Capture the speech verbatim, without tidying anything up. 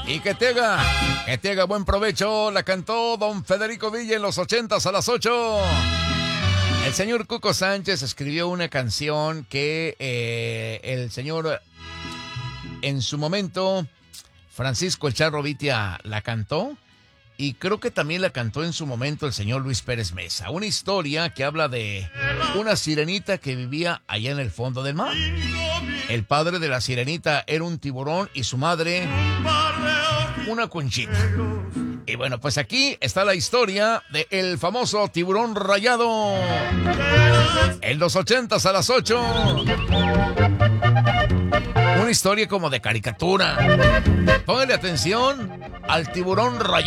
Y que te haga, que te haga buen provecho. La cantó don Federico Villa en los ochentas a las ocho. El señor Cuco Sánchez escribió una canción que eh, el señor, en su momento, Francisco El Charro Vitia la cantó. Y creo que también la cantó en su momento el señor Luis Pérez Mesa. Una historia que habla de una sirenita que vivía allá en el fondo del mar. El padre de la sirenita era un tiburón y su madre una conchita. Y bueno, pues aquí está la historia del famoso tiburón rayado. En los ochentas a las ocho. Una historia como de caricatura. Póngale atención al tiburón rayado.